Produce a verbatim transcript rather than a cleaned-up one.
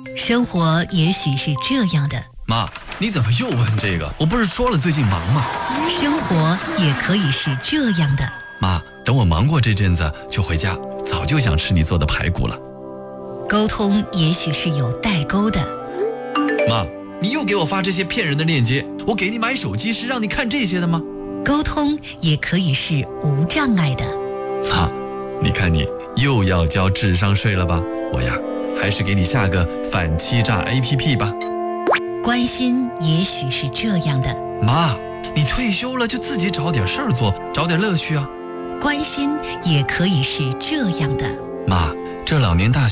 生活也许是这样的。 妈，你怎么又问这个？我不是说了最近忙吗？ 生活也可以是这样的。 妈，等我忙过这阵子就回家，早就想吃你做的排骨了。 沟通也许是有代沟的。 妈，你又给我发这些骗人的链接，我给你买手机是让你看这些的吗？ 沟通也可以是无障碍的。 妈，你看你又要交智商税了吧？我呀，还是给你下个反欺诈 A P P 吧。 关心也许是这样的。 妈，你退休了就自己找点事儿做，找点乐趣啊。 关心也可以是这样的。 妈，这老年大学